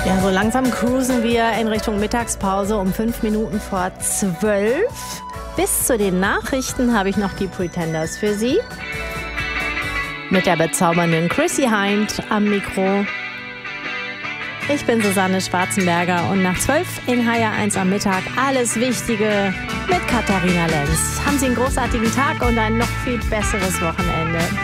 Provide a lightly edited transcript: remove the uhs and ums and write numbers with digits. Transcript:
Ja, so langsam cruisen wir in Richtung Mittagspause um 5 Minuten vor 12. Bis zu den Nachrichten habe ich noch die Pretenders für Sie. Mit der bezaubernden Chrissy Hind am Mikro. Ich bin Susanne Schwarzenberger und nach 12 in HR1 am Mittag alles Wichtige mit Katharina Lenz. Haben Sie einen großartigen Tag und ein noch viel besseres Wochenende.